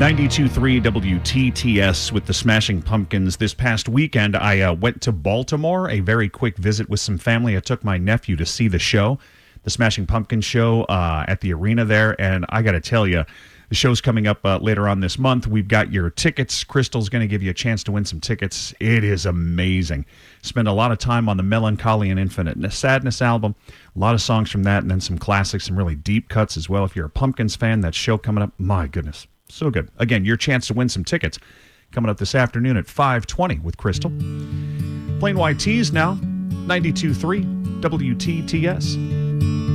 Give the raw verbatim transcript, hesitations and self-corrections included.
ninety-two point three W T T S with the Smashing Pumpkins. This past weekend, I uh, went to Baltimore, a very quick visit with some family. I took my nephew to see the show, the Smashing Pumpkins show uh, at the arena there, and I got to tell you, the show's coming up uh, later on this month. We've got your tickets. Crystal's going to give you a chance to win some tickets. It is amazing. Spend a lot of time on the Melancholy and Infinite Sadness album. A lot of songs from that, and then some classics, some really deep cuts as well. If you're a Pumpkins fan, that show coming up, my goodness, so good. Again, your chance to win some tickets coming up this afternoon at five twenty with Crystal. Plain White Tees now, ninety-two point three W T T S.